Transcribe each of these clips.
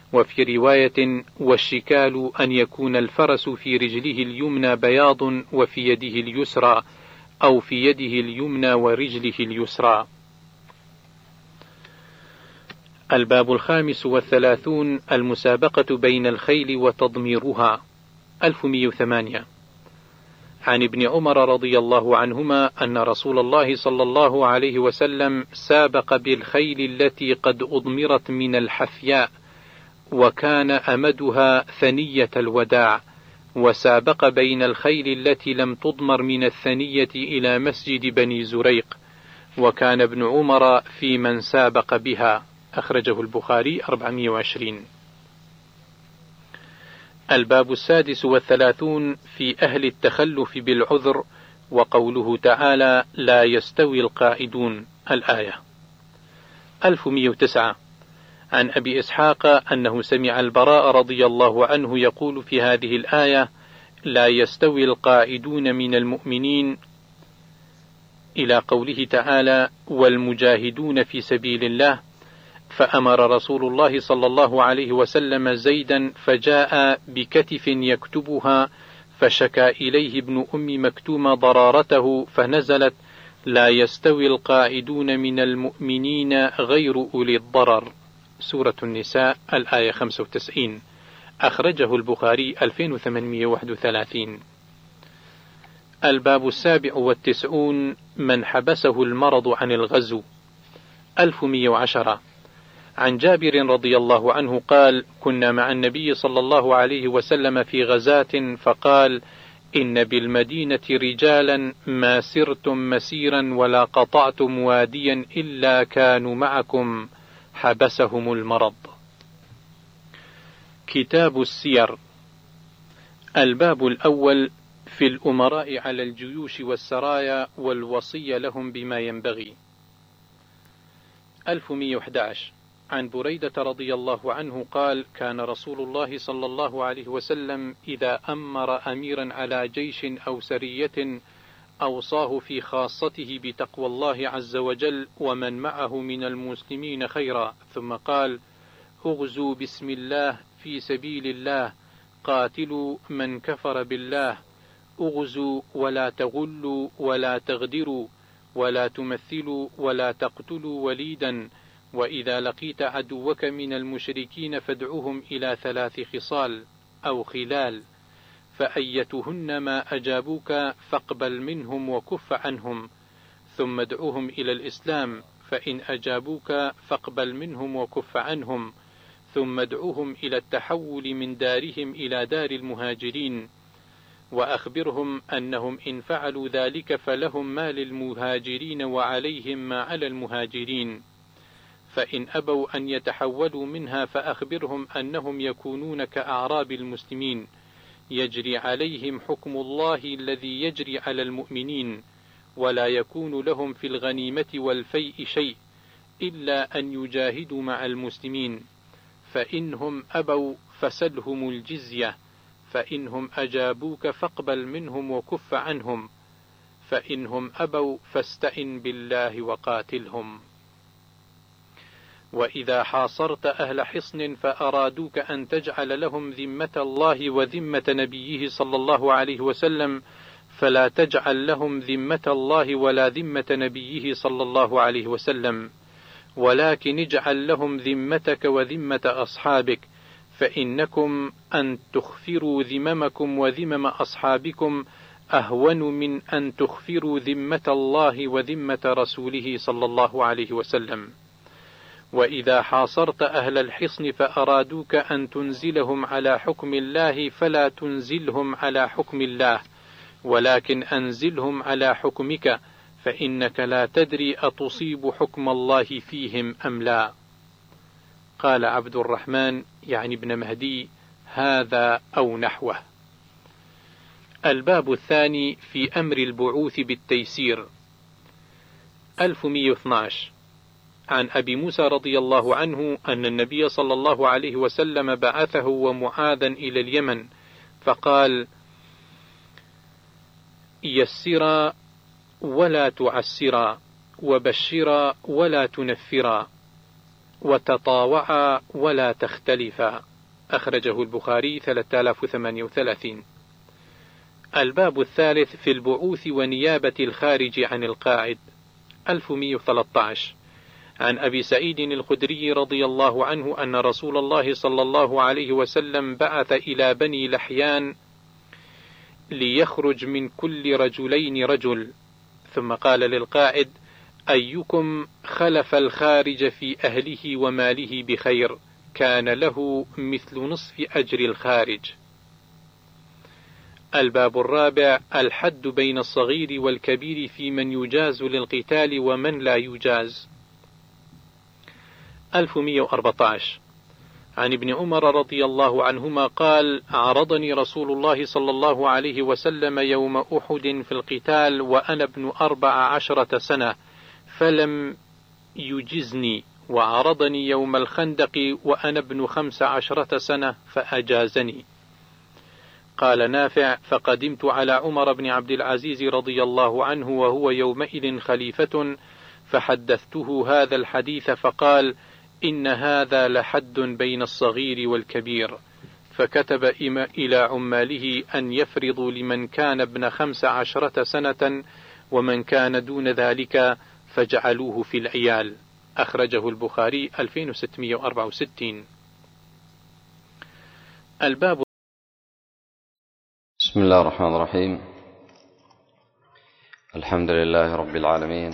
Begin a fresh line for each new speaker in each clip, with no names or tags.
وفي رواية: والشكال أن يكون الفرس في رجله اليمنى بياض وفي يده اليسرى، أو في يده اليمنى ورجله اليسرى. الباب 35 المسابقة بين الخيل وتضميرها. 1108 عن ابن عمر رضي الله عنهما أن رسول الله صلى الله عليه وسلم سابق بالخيل التي قد أضمرت من الحفياء، وكان أمدها ثنية الوداع، وسابق بين الخيل التي لم تضمر من الثنية إلى مسجد بني زريق، وكان ابن عمر في من سابق بها. أخرجه البخاري 420. الباب 36 في أهل التخلف بالعذر، وقوله تعالى: لا يستوي القائدون، الآية. 1109 عن أبي إسحاق أنه سمع البراء رضي الله عنه يقول في هذه الآية: لا يستوي القائدون من المؤمنين، إلى قوله تعالى: والمجاهدون في سبيل الله. فأمر رسول الله صلى الله عليه وسلم زيدا فجاء بكتف يكتبها، فشكى إليه ابن أم مكتوم ضرارته، فنزلت: لا يستوي القائدون من المؤمنين غير أولي الضرر، سورة النساء، الآية 95. أخرجه البخاري 2831. الباب 97 من حبسه المرض عن الغزو. 1110 عن جابر رضي الله عنه قال: كنا مع النبي صلى الله عليه وسلم في غزاة، فقال: إن بالمدينة رجالا ما سرتم مسيرا ولا قطعتم واديا إلا كانوا معكم، حبسهم المرض. كتاب السير. الباب الأول في الأمراء على الجيوش والسرايا والوصية لهم بما ينبغي. 1111 عن بريدة رضي الله عنه قال: كان رسول الله صلى الله عليه وسلم إذا أمر أميرا على جيش أو سرية أوصاه في خاصته بتقوى الله عز وجل ومن معه من المسلمين خيرا، ثم قال: اغزوا بسم الله في سبيل الله، قاتلوا من كفر بالله، اغزوا ولا تغلوا ولا تغدروا، ولا تمثلوا ولا تقتلوا وليدا، وإذا لقيت عدوك من المشركين فادعوهم إلى 3 خصال أو خلال، فأيتهن ما أجابوك فاقبل منهم وكف عنهم، ثم ادعوهم إلى الإسلام، فإن أجابوك فاقبل منهم وكف عنهم، ثم ادعوهم إلى التحول من دارهم إلى دار المهاجرين، وأخبرهم أنهم إن فعلوا ذلك فلهم ما للمهاجرين وعليهم ما على المهاجرين، فإن أبوا أن يتحولوا منها فأخبرهم أنهم يكونون كأعراب المسلمين، يجري عليهم حكم الله الذي يجري على المؤمنين، ولا يكون لهم في الغنيمة والفيء شيء إلا أن يجاهدوا مع المسلمين، فإنهم أبوا فسلهم الجزية، فإنهم أجابوك فاقبل منهم وكف عنهم، فإنهم أبوا فاستئن بالله وقاتلهم. وإذا حاصرت أهل حصن فأرادوك أن تجعل لهم ذمة الله وذمة نبيه صلى الله عليه وسلم، فلا تجعل لهم ذمة الله ولا ذمة نبيه صلى الله عليه وسلم، ولكن اجعل لهم ذمتك وذمة أصحابك، فإنكم أن تخفروا ذممكم وذمم أصحابكم أهون من أن تخفروا ذمة الله وذمة رسوله صلى الله عليه وسلم. وإذا حاصرت أهل الحصن فأرادوك أن تنزلهم على حكم الله فلا تنزلهم على حكم الله، ولكن أنزلهم على حكمك، فإنك لا تدري أتصيب حكم الله فيهم أم لا. قال عبد الرحمن يعني ابن مهدي: هذا أو نحوه. الباب الثاني في أمر البعوث بالتيسير. 1112 عن أبي موسى رضي الله عنه أن النبي صلى الله عليه وسلم بعثه ومعاذا إلى اليمن، فقال: يسرا ولا تعسرا، وبشرا ولا تنفرا، وتطاوعا ولا تختلفا. أخرجه البخاري 3038. الباب الثالث في البعوث ونيابة الخارج عن القاعد. 1113. عن أبي سعيد الخدري رضي الله عنه أن رسول الله صلى الله عليه وسلم بعث إلى بني لحيان ليخرج من كل رجلين رجل، ثم قال للقاعد: أيكم خلف الخارج في أهله وماله بخير كان له مثل نصف أجر الخارج. الباب الرابع الحد بين الصغير والكبير في من يجاز للقتال ومن لا يجاز. 1114. عن ابن عمر رضي الله عنهما قال: عرضني رسول الله صلى الله عليه وسلم يوم أحد في القتال وأنا ابن 14 سنة فلم يجزني، وعرضني يوم الخندق وأنا ابن 15 سنة فأجازني. قال نافع: فقدمت على عمر بن عبد العزيز رضي الله عنه وهو يومئذ خليفة فحدثته هذا الحديث فقال: إن هذا لحد بين الصغير والكبير، فكتب إلى عماله أن يفرضوا لمن كان ابن 15 سنة ومن كان دون ذلك فجعلوه في العيال. أخرجه البخاري 2664. الباب.
بسم الله الرحمن الرحيم. الحمد لله رب العالمين.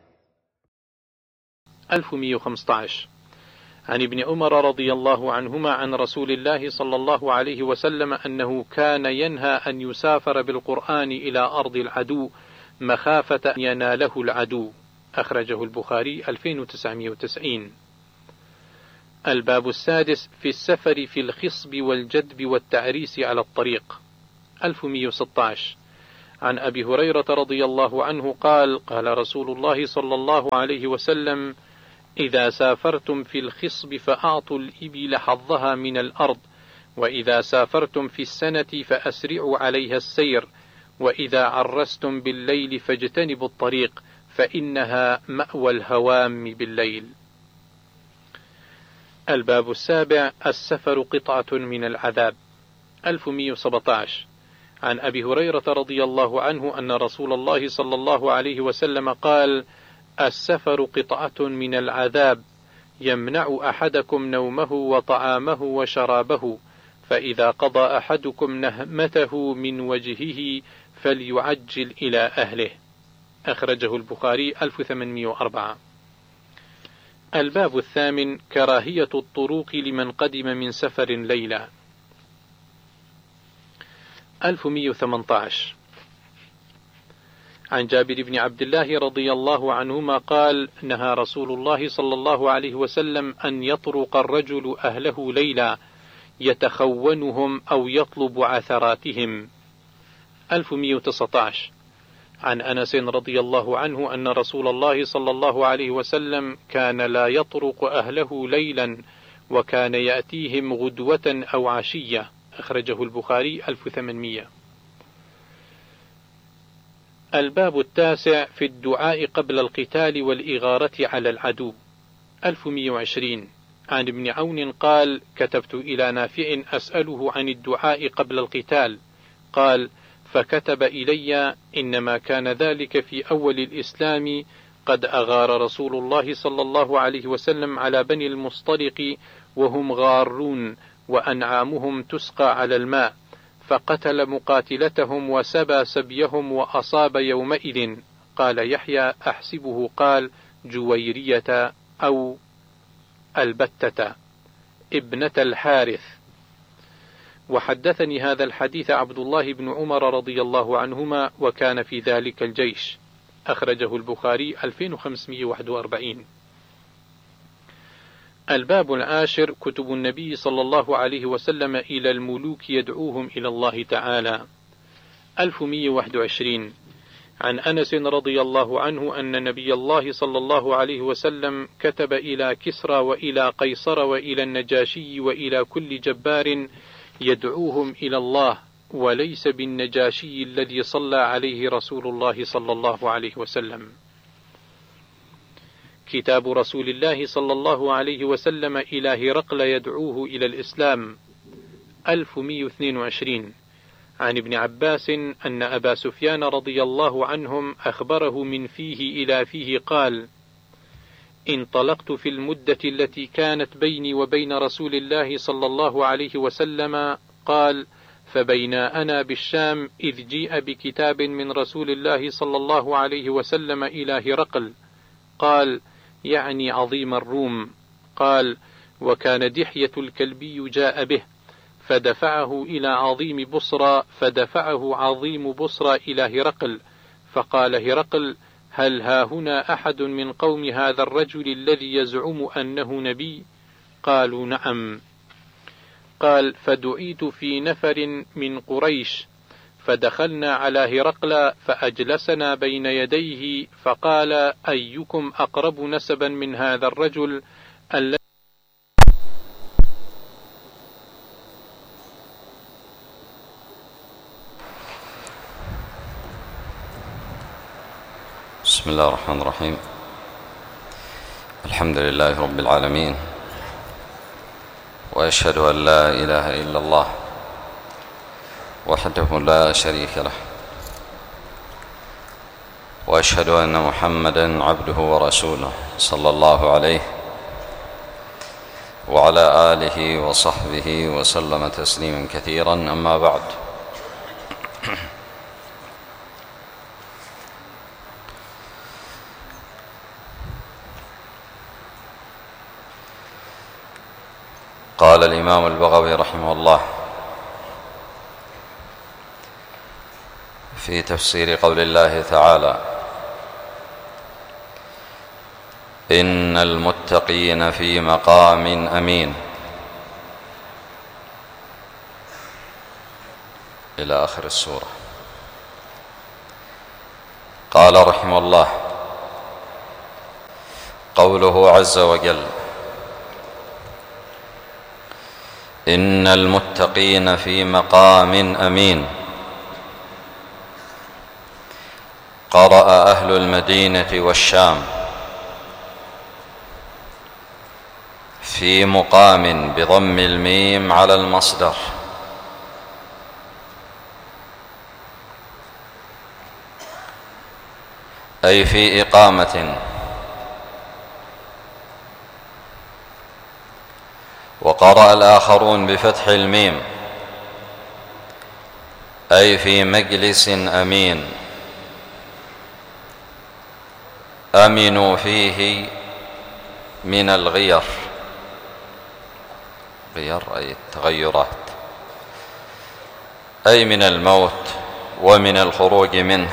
1115. عن ابن عمر رضي الله عنهما عن رسول الله صلى الله عليه وسلم أنه كان ينهى أن يسافر بالقرآن إلى أرض العدو مخافة أن يناله العدو. أخرجه البخاري 2990. الباب السادس في السفر في الخصب والجدب والتعريس على الطريق. 1116. عن أبي هريرة رضي الله عنه قال: قال رسول الله صلى الله عليه وسلم: إذا سافرتم في الخصب فأعطوا الإبل حظها من الأرض، وإذا سافرتم في السنة فأسرعوا عليها السير، وإذا عرستم بالليل فاجتنبوا الطريق فإنها مأوى الهوام بالليل. الباب السابع السفر قطعة من العذاب. 1117. عن أبي هريرة رضي الله عنه أن رسول الله صلى الله عليه وسلم قال: السفر قطعة من العذاب يمنع أحدكم نومه وطعامه وشرابه، فإذا قضى أحدكم نهمته من وجهه فليعجل إلى أهله. أخرجه البخاري 1804. الباب الثامن كراهية الطروق لمن قدم من سفر ليلا. 1118. عن جابر بن عبد الله رضي الله عنهما قال: نهى رسول الله صلى الله عليه وسلم أن يطرق الرجل أهله ليلا يتخونهم أو يطلب عثراتهم. 1119. عن أنس رضي الله عنه أن رسول الله صلى الله عليه وسلم كان لا يطرق أهله ليلا، وكان يأتيهم غدوة أو عشية. أخرجه البخاري 1800. الباب التاسع في الدعاء قبل القتال والإغارة على العدو. 1120. عن ابن عون قال: كتبت إلى نافع أسأله عن الدعاء قبل القتال، قال: فكتب إلي: إنما كان ذلك في أول الإسلام، قد أغار رسول الله صلى الله عليه وسلم على بني المصطلق وهم غارون وأنعامهم تسقى على الماء، فقتل مقاتلتهم وسبى سبيهم وأصاب يومئذ. قال يحيى: أحسبه قال جويرية أو البتة ابنة الحارث. وحدثني هذا الحديث عبد الله بن عمر رضي الله عنهما، وكان في ذلك الجيش. أخرجه البخاري 2541. الباب العاشر كتب النبي صلى الله عليه وسلم إلى الملوك يدعوهم إلى الله تعالى. 1121. عن أنس رضي الله عنه أن نبي الله صلى الله عليه وسلم كتب إلى كسرى وإلى قيصر وإلى النجاشي وإلى كل جبار يدعوهم إلى الله، وليس بالنجاشي الذي صلى عليه رسول الله صلى الله عليه وسلم. كتاب رسول الله صلى الله عليه وسلم إلى هرقل يدعوه إلى الإسلام 1122. عن ابن عباس أن أبا سفيان رضي الله عنهم أخبره من فيه إلى فيه قال: انطلقت في المدة التي كانت بيني وبين رسول الله صلى الله عليه وسلم. قال: فبينا أنا بالشام إذ جيء بكتاب من رسول الله صلى الله عليه وسلم إلى هرقل. قال: يعني عظيم الروم. قال: وكان دحية الكلبي جاء به فدفعه إلى عظيم بصرى، فدفعه عظيم بصرى إلى هرقل، فقال هرقل: هل هاهنا أحد من قوم هذا الرجل الذي يزعم أنه نبي؟ قالوا: نعم. قال: فدعيت في نفر من قريش، فدخلنا على هرقل فأجلسنا بين يديه، فقال: أيكم أقرب نسبا من هذا الرجل الذي
بسم الله الرحمن الرحيم. الحمد لله رب العالمين، وأشهد أن لا إله إلا الله وحده لا شريك له، وأشهد أن محمدا عبده ورسوله صلى الله عليه وعلى آله وصحبه وسلم تسليما كثيرا. أما بعد، قال الإمام البغوي رحمه الله في تفسير قول الله تعالى: إن المتقين في مقام أمين، إلى آخر السورة. قال رحمه الله: قوله عز وجل: إن المتقين في مقام أمين، قرأ أهل المدينة والشام في مقام بضم الميم على المصدر، أي في إقامة، وقرأ الآخرون بفتح الميم أي في مجلس أمين، أمنوا فيه من الغير، غير أي التغيرات، أي من الموت ومن الخروج منه.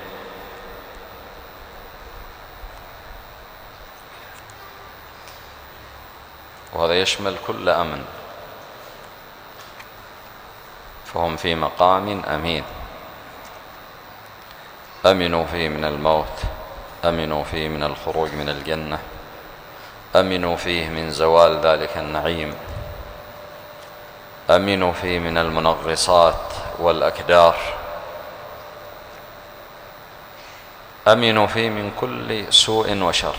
وهذا يشمل كل أمن، فهم في مقام أمين، أمنوا فيه من الموت، أمنوا فيه من الخروج من الجنة، أمنوا فيه من زوال ذلك النعيم، أمنوا فيه من المنغصات والأكدار، أمنوا فيه من كل سوء وشر،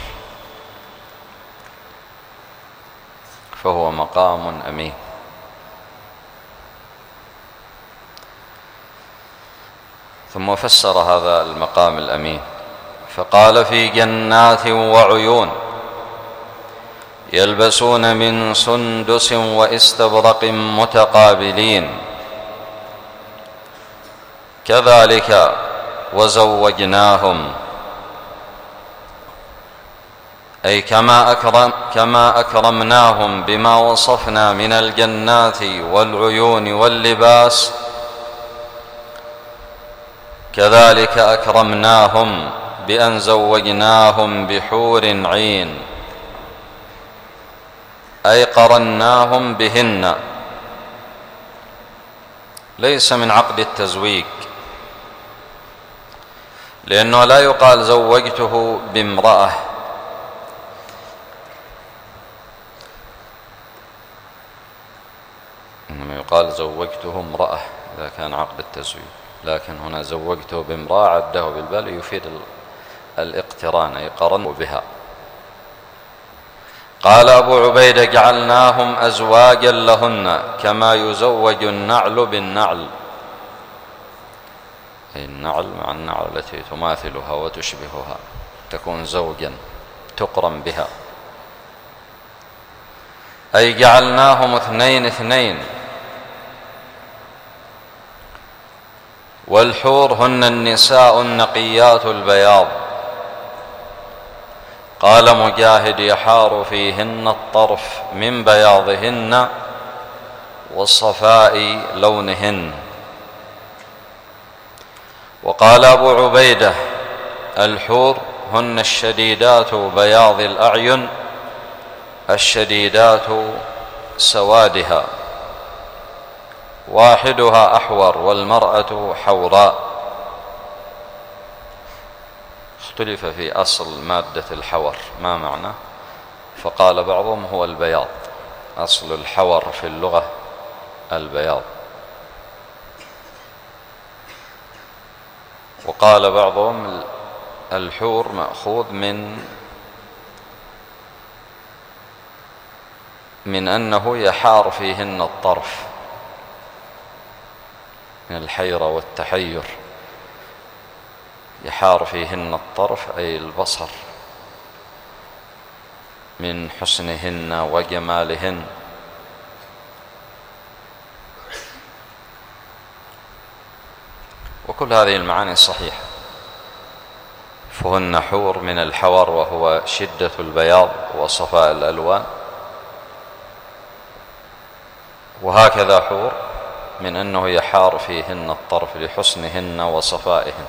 فهو مقام أمين. ثم فسر هذا المقام الأمين فقال: في جنات وعيون يلبسون من سندس واستبرق متقابلين، كذلك وزوجناهم، أي كما أكرمناهم بما وصفنا من الجنات والعيون واللباس، كذلك أكرمناهم بأن زوجناهم بحور عين، أي قرناهم بهن، ليس من عقد التزويج، لأنه لا يقال زوجته بامرأة، إنما يقال زوجته امرأة إذا كان عقد التزويج، لكن هنا زوجته بامرأة عده بالبال يفيد الاقتران، أي قرن بها. قال أبو عبيدة: جعلناهم أزواجا لهن كما يزوج النعل بالنعل، أي النعل مع النعل التي تماثلها وتشبهها تكون زوجا تقرن بها، أي جعلناهم اثنين اثنين. والحور هن النساء النقيات البياض. قال مجاهد: يحار فيهن الطرف من بياضهن وصفاء لونهن. وقال أبو عبيدة: الحور هن الشديدات بياض الأعين الشديدات سوادها، واحدها أحور والمرأة حوراء. اختلف في أصل مادة الحور ما معنى، فقال بعضهم هو البياض، أصل الحور في اللغة البياض. وقال بعضهم الحور مأخوذ من أنه يحار فيهن الطرف، من الحيرة والتحير، يحار فيهن الطرف أي البصر من حسنهن وجمالهن. وكل هذه المعاني صحيحة، فهن حور من الحور وهو شدة البياض وصفاء الألوان، وهكذا حور من أنه يحار فيهن الطرف لحسنهن وصفائهن.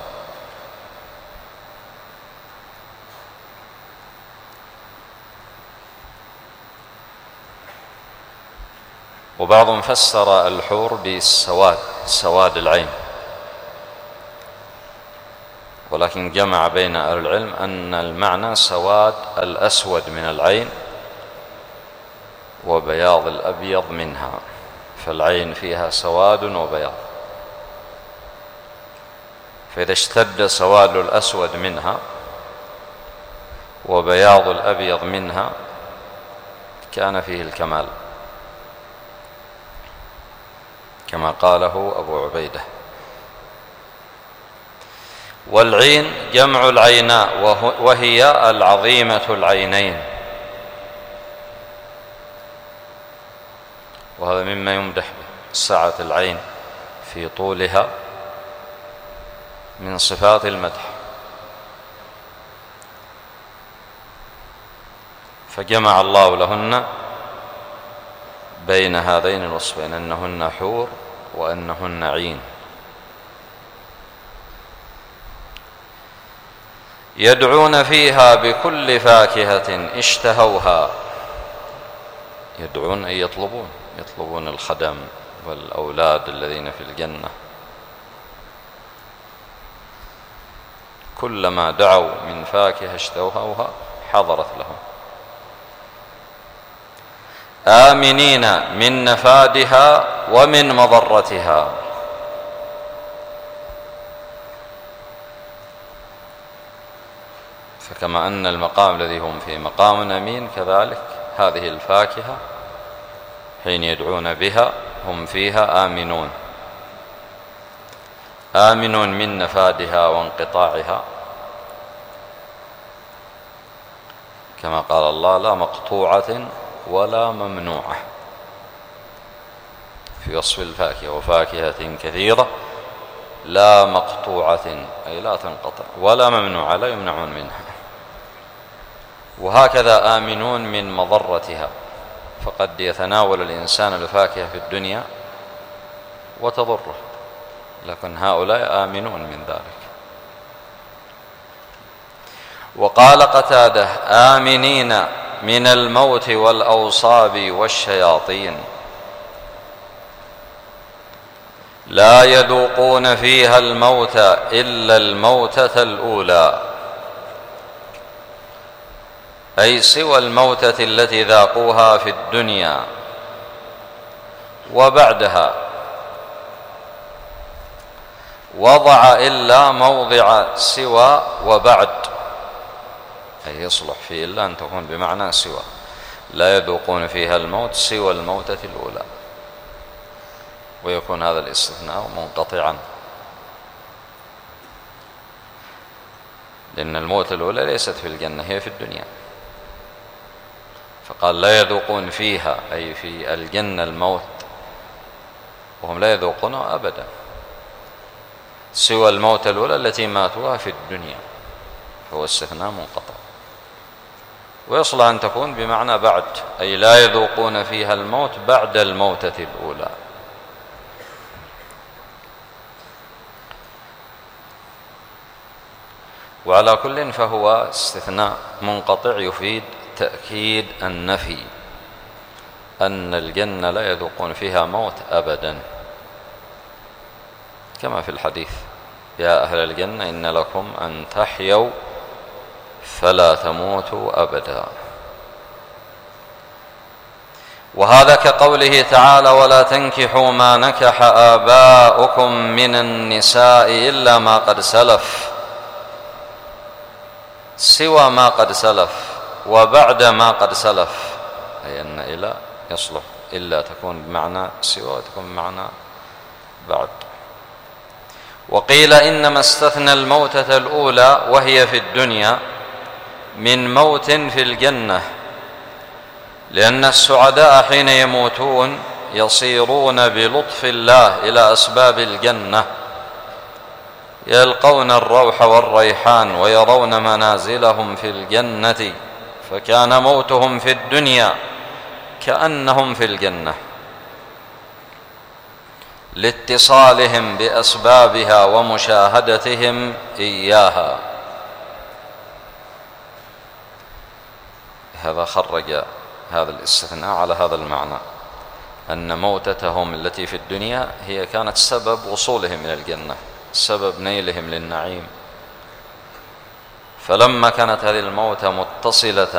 وبعضهم فسر الحور بالسواد، سواد العين، ولكن جمع بين أهل العلم أن المعنى سواد الأسود من العين وبياض الأبيض منها، فالعين فيها سواد وبياض، فإذا اشتد سواد الأسود منها وبياض الأبيض منها كان فيه الكمال، كما قاله أبو عبيدة. والعين جمع العيناء، وهي العظيمة العينين، وهذا مما يمدح به سعة العين في طولها من صفات المدح. فجمع الله لهن بين هذين الوصفين، أنهن حور وأنهن عين. يدعون فيها بكل فاكهة اشتهوها. يدعون أي يطلبون الخدم والأولاد الذين في الجنة، كلما دعوا من فاكهة اشتهوها حضرت لهم، آمنين من نفادها ومن مضرتها. فكما أن المقام الذي هم فيه مقام أمين، كذلك هذه الفاكهة حين يدعون بها هم فيها آمنون، آمنون من نفادها وانقطاعها، كما قال الله: لا مقطوعة ولا ممنوعة، في وصف الفاكهة: وفاكهة كثيرة لا مقطوعة أي لا تنقطع، ولا ممنوعة لا يمنعون منها. وهكذا آمنون من مضرتها، فقد يتناول الإنسان الفاكهة في الدنيا وتضره، لكن هؤلاء آمنون من ذلك. وقال قتادة: آمنين من الموت والأوصاب والشياطين، لا يذوقون فيها الموت إلا الموتة الأولى، أي سوى الموتة التي ذاقوها في الدنيا وبعدها، وضع إلا موضع سوى وبعد، أي يصلح فيه إلا أن تكون بمعنى سوى، لا يذوقون فيها الموت سوى الموتة الأولى، ويكون هذا الاستثناء منقطعا، لأن الموتة الأولى ليست في الجنة، هي في الدنيا. فقال لا يذوقون فيها أي في الجنة الموت، وهم لا يذوقونه أبدا، سوى الموتة الأولى التي ماتوها في الدنيا، فهو استثناء منقطع. ويصلح أن تكون بمعنى بعد، أي لا يذوقون فيها الموت بعد الموتة الأولى. وعلى كل فهو استثناء منقطع يفيد تأكيد النفي، أن الجنة لا يذوقون فيها موت أبدا، كما في الحديث: يا أهل الجنة إن لكم أن تحيوا فلا تموتوا أبدا. وهذا كقوله تعالى: ولا تنكحوا ما نكح آباؤكم من النساء إلا ما قد سلف، سوى ما قد سلف وبعد ما قد سلف، أي أن إلى يصلح إلا تكون بمعنى سوى وتكون بمعنى بعد. وقيل إنما استثنى الموتة الأولى وهي في الدنيا من موت في الجنة، لأن السعداء حين يموتون يصيرون بلطف الله إلى أسباب الجنة، يلقون الروح والريحان ويرون منازلهم في الجنة، فكان موتهم في الدنيا كأنهم في الجنة لاتصالهم بأسبابها ومشاهدتهم إياها. هذا خرج هذا الاستثناء على هذا المعنى، أن موتتهم التي في الدنيا هي كانت سبب وصولهم إلى الجنة، سبب نيلهم للنعيم. فلما كانت هذه الموتة متصلة